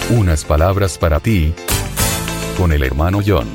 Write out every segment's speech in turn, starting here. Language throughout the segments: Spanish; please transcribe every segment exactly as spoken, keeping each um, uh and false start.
Unas palabras para ti, con el hermano John.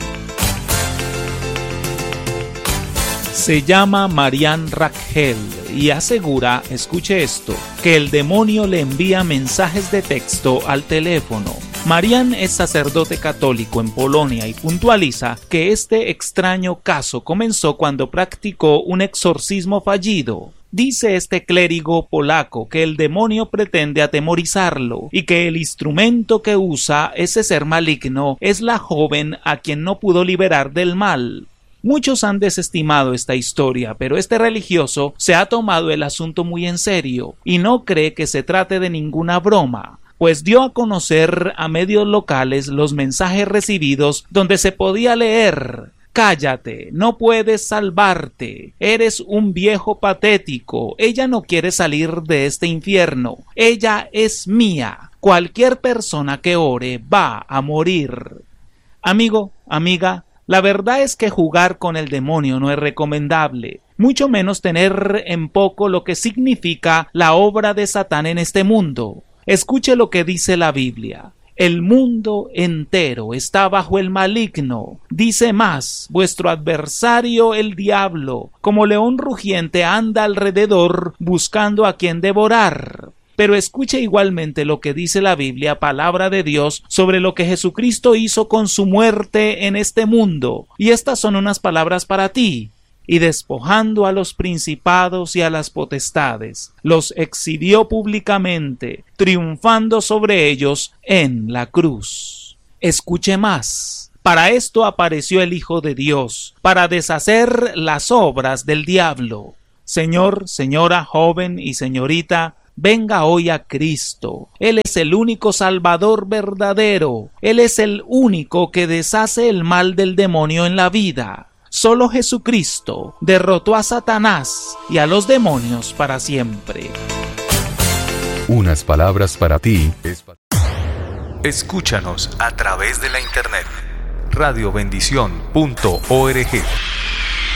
Se llama Marian Raquel y asegura, escuche esto, que el demonio le envía mensajes de texto al teléfono. Marian es sacerdote católico en Polonia y puntualiza que este extraño caso comenzó cuando practicó un exorcismo fallido. Dice este clérigo polaco que el demonio pretende atemorizarlo y que el instrumento que usa ese ser maligno es la joven a quien no pudo liberar del mal. Muchos han desestimado esta historia, pero este religioso se ha tomado el asunto muy en serio y no cree que se trate de ninguna broma, pues dio a conocer a medios locales los mensajes recibidos donde se podía leer: cállate, no puedes salvarte, eres un viejo patético, ella no quiere salir de este infierno, ella es mía, cualquier persona que ore va a morir. Amigo, amiga, la verdad es que jugar con el demonio no es recomendable, mucho menos tener en poco lo que significa la obra de Satán en este mundo. Escuche lo que dice la Biblia. El mundo entero está bajo el maligno. Dice más, vuestro adversario el diablo, como león rugiente anda alrededor buscando a quien devorar. Pero escuche igualmente lo que dice la Biblia, palabra de Dios, sobre lo que Jesucristo hizo con su muerte en este mundo. Y estas son unas palabras para ti. Y despojando a los principados y a las potestades, los exhibió públicamente, triunfando sobre ellos en la cruz. Escuche más. Para esto apareció el Hijo de Dios, para deshacer las obras del diablo. Señor, señora, joven y señorita, venga hoy a Cristo. Él es el único Salvador verdadero. Él es el único que deshace el mal del demonio en la vida. Solo Jesucristo derrotó a Satanás y a los demonios para siempre. Unas palabras para ti. Escúchanos a través de la internet. radio bendición punto org